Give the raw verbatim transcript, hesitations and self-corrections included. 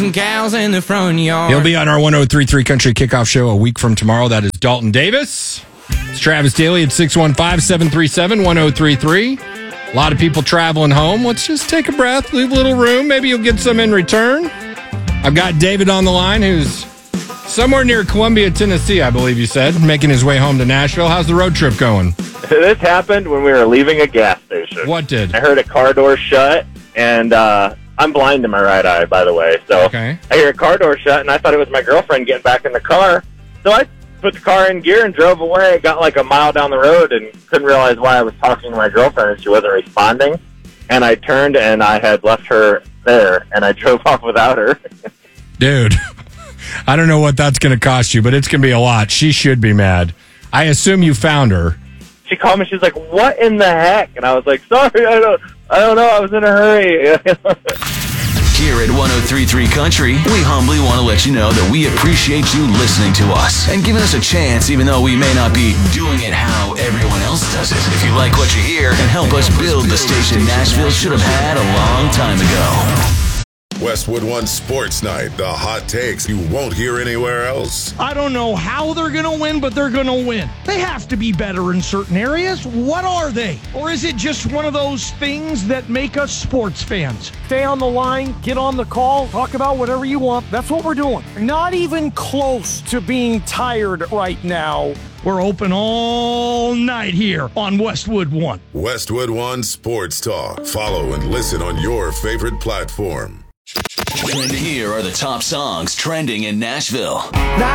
Cows in the front yard. He'll be on our one oh three point three Country Kickoff Show a week from tomorrow. That is Dalton Davis. It's Travis Daly at six one five, seven three seven, one oh three three. A lot of people traveling home. Let's just take a breath, leave a little room. Maybe you'll get some in return. I've got David on the line, who's somewhere near Columbia, Tennessee, I believe you said, making his way home to Nashville. How's the road trip going? This happened when we were leaving a gas station. What did? I heard a car door shut, and uh, I'm blind in my right eye, by the way. So okay. I hear a car door shut, and I thought it was my girlfriend getting back in the car. So I put the car in gear and drove away. Got like a mile down the road and couldn't realize why I was talking to my girlfriend and she wasn't responding. And I turned, and I had left her there, and I drove off without her. Dude, I don't know what that's going to cost you, but it's going to be a lot. She should be mad. I assume you found her. She called me. She's like, "What in the heck?" And I was like, "Sorry, I don't, I don't know. I was in a hurry." Here at one oh three point three Country, we humbly want to let you know that we appreciate you listening to us and giving us a chance, even though we may not be doing it how everyone else does it. If you like what you hear, and help us build the station Nashville should have had a long time ago. Westwood One Sports Night, the hot takes you won't hear anywhere else. I don't know how they're going to win, but they're going to win. They have to be better in certain areas. What are they? Or is it just one of those things that make us sports fans? Stay on the line, get on the call, talk about whatever you want. That's what we're doing. Not even close to being tired right now. We're open all night here on Westwood One. Westwood One Sports Talk. Follow and listen on your favorite platform. And here are the top songs trending in Nashville.